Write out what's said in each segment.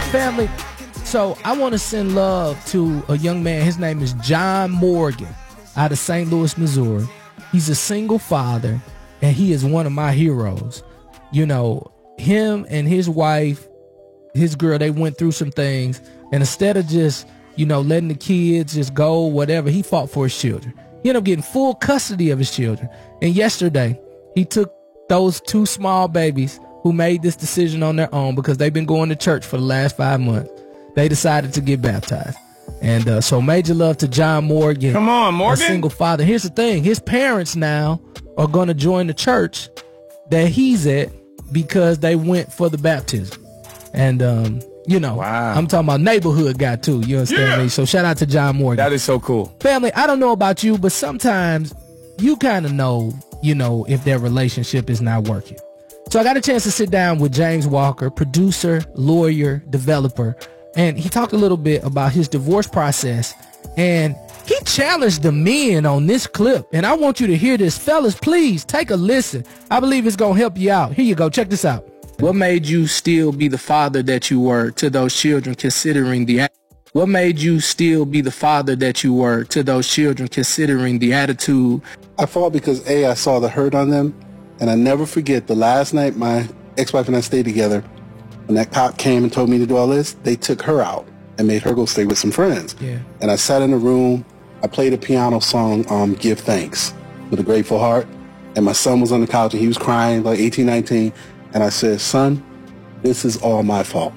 Family, so I want to send love to a young man. His name is John Morgan out of St. Louis, Missouri. He's a single father, and he is one of my heroes. You know, him and his wife, his girl, they went through some things, and instead of just, you know, letting the kids just go, whatever, he fought for his children. He ended up getting full custody of his children. And yesterday, he took those two small babies who made this decision on their own because they've been going to church for the last 5 months. They decided to get baptized. And so major love to John Morgan. Come on, Morgan. A single father. Here's the thing. His parents now are going to join the church that he's at because they went for the baptism. And, you know, wow. I'm talking about neighborhood guy too. You understand me? So shout out to John Morgan. That is so cool. Family, I don't know about you, but sometimes you kind of know, you know, if their relationship is not working. So I got a chance to sit down with James Walker, producer, lawyer, developer, and he talked a little bit about his divorce process, and he challenged the men on this clip. And I want you to hear this. Fellas, please take a listen. I believe it's going to help you out. Here you go. Check this out. What made you still be the father that you were to those children considering the What made you still be the father that you were to those children considering the attitude? I fought because I saw the hurt on them, and I never forget the last night my ex-wife and I stayed together. When that cop came and told me to do all this, they took her out and made her go stay with some friends. Yeah. And I sat in the room, I played a piano song, Give Thanks, with a grateful heart, and my son was on the couch and he was crying, like 18, 19, and I said, son, this is all my fault.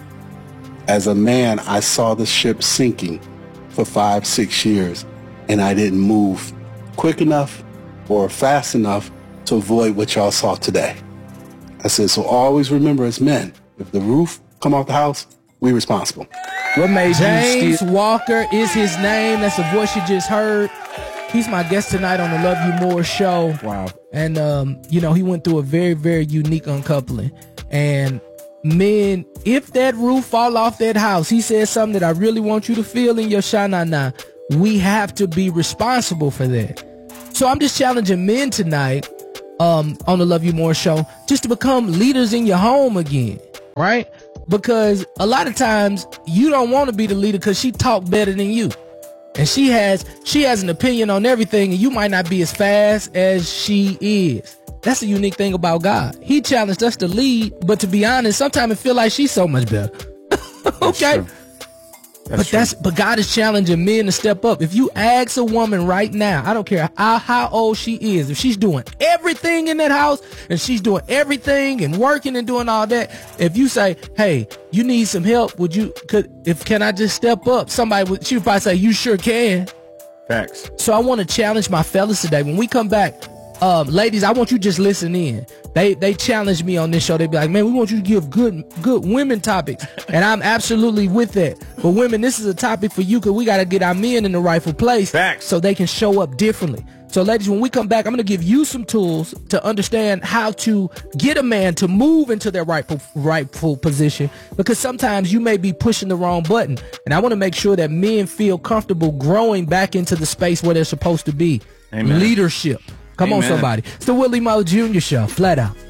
As a man, I saw the ship sinking for 5, 6 years, and I didn't move quick enough or fast enough to avoid what y'all saw today. I said, so always remember as men, if the roof come off the house, we responsible. What made James Walker is his name. That's the voice you just heard. He's my guest tonight on the Love You More show. Wow. And, you know, he went through a very, very unique uncoupling. And men, if that roof fall off that house, he said something that I really want you to feel in your sha-na-na. We have to be responsible for that. So I'm just challenging men tonight on the Love You More show just to become leaders in your home again, right? Because a lot of times you don't want to be the leader because she talk better than you. And she has an opinion on everything, and you might not be as fast as she is. That's the unique thing about God. He challenged us to lead, but to be honest, sometimes it feel like she's so much better. Okay? But God is challenging men to step up. If you ask a woman right now, I don't care how old she is, if she's doing everything in that house and she's doing everything and working and doing all that, if you say, hey, you need some help, can I just step up? She would probably say, you sure can. Facts. So I want to challenge my fellas today. When we come back, ladies, I want you to just listen in. They challenge me on this show. They be like, man, we want you to give good women topics. And I'm absolutely with that. But women, this is a topic for you because we got to get our men in the rightful place. Facts. So they can show up differently. So ladies, when we come back, I'm going to give you some tools to understand how to get a man to move into their rightful position, because sometimes you may be pushing the wrong button. And I want to make sure that men feel comfortable growing back into the space where they're supposed to be. Amen. Leadership. Come on, somebody. It's the Willie Moe Jr. Show. Flat out.